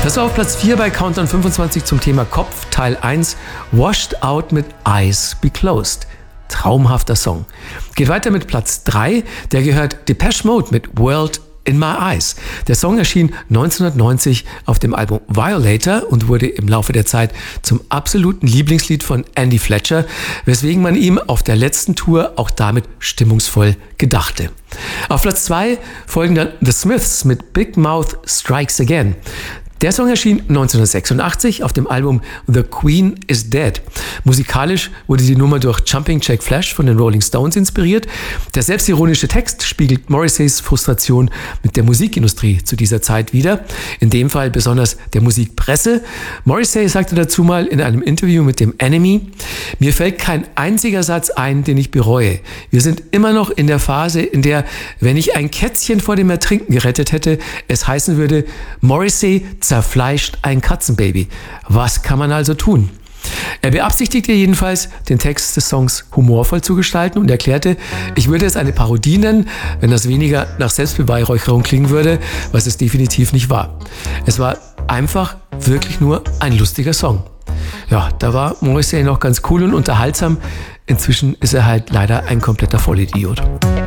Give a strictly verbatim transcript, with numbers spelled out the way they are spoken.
Das war auf Platz vier bei Countdown fünfundzwanzig zum Thema Kopf, Teil eins, Washed Out mit Eyes Be Closed. Traumhafter Song. Geht weiter mit Platz drei, der gehört Depeche Mode mit World in My Eyes. Der Song erschien neunzehnhundertneunzig auf dem Album Violator und wurde im Laufe der Zeit zum absoluten Lieblingslied von Andy Fletcher, weswegen man ihm auf der letzten Tour auch damit stimmungsvoll gedachte. Auf Platz zwei folgen dann The Smiths mit Big Mouth Strikes Again. Der Song erschien neunzehnhundertsechsundachtzig auf dem Album The Queen is Dead. Musikalisch wurde die Nummer durch Jumping Jack Flash von den Rolling Stones inspiriert. Der selbstironische Text spiegelt Morrisseys Frustration mit der Musikindustrie zu dieser Zeit wider, in dem Fall besonders der Musikpresse. Morrissey sagte dazu mal in einem Interview mit dem Enemy: Mir fällt kein einziger Satz ein, den ich bereue. Wir sind immer noch in der Phase, in der, wenn ich ein Kätzchen vor dem Ertrinken gerettet hätte, es heißen würde, Morrissey zerfleischt ein Katzenbaby. Was kann man also tun? Er beabsichtigte jedenfalls, den Text des Songs humorvoll zu gestalten und erklärte, ich würde es eine Parodie nennen, wenn das weniger nach Selbstbeweihräucherung klingen würde, was es definitiv nicht war. Es war einfach wirklich nur ein lustiger Song. Ja, da war Morrissey noch ganz cool und unterhaltsam. Inzwischen ist er halt leider ein kompletter Vollidiot.